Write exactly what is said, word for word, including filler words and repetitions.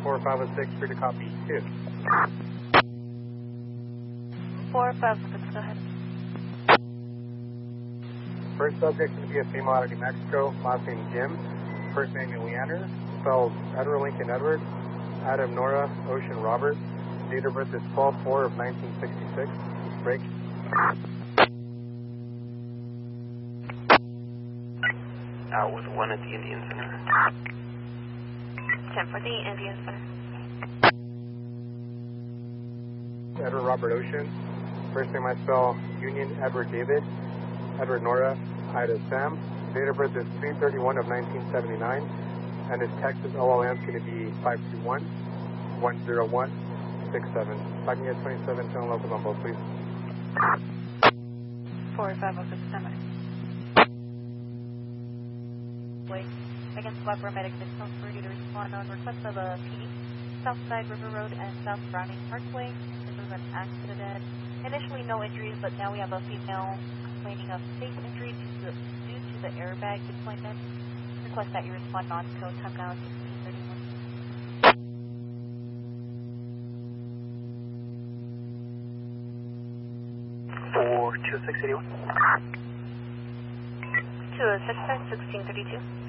four five oh six, free to copy two. four five oh six, go ahead. First subject is going to be a female out of New Mexico, last name Jim, first name Leander, spelled Edward Lincoln Edward, Adam Nora Ocean Robert, date of birth is twelve four of nineteen sixty-six, break. Out with one at the Indian Center. ten for the Indian Center. Edward Robert Ocean, first name I spell Union Edward David, Edward Nora, Ida Sam, date of birth is three thirty-one of nineteen seventy-nine, and his Texas O L M is going to be five two one, one zero one, six seven. If I can get twenty-seven, turn locals on both, please. four five oh six, stand by. Wait, against Web Paramedic System for you to respond on request of a P D, Southside River Road and South Browning Parkway. This was an accident. Initially no injuries, but now we have a female complaining of face injury due to, due to the airbag deployment. Request that you respond on code time now sixteen thirty-one. four two six eight one. two oh six, sixteen thirty-two.